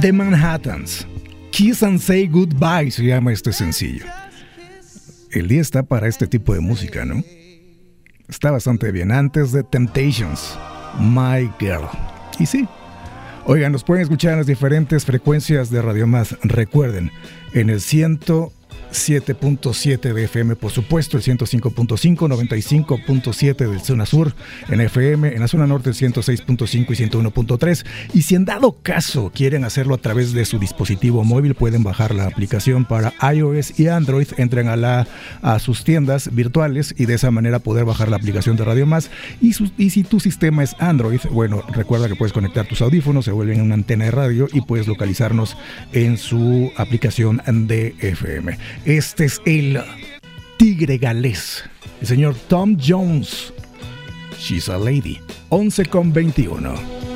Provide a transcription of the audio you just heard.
The Manhattans, Kiss and Say Goodbye se llama este sencillo. El día está para este tipo de música, ¿no? Está bastante bien. Antes de Temptations, My Girl. Y sí, oigan, nos pueden escuchar en las diferentes frecuencias de Radio Más. Recuerden, en el 107.7 de FM, por supuesto, el 105.5, 95.7 del zona sur en FM, en la zona norte el 106.5 y 101.3. Y si en dado caso quieren hacerlo a través de su dispositivo móvil, pueden bajar la aplicación para iOS y Android, entren a sus tiendas virtuales y de esa manera poder bajar la aplicación de Radio Más. Y si tu sistema es Android, bueno, recuerda que puedes conectar tus audífonos, se vuelven una antena de radio y puedes localizarnos en su aplicación de FM. Este es el tigre galés, el señor Tom Jones. She's a Lady. 11:21.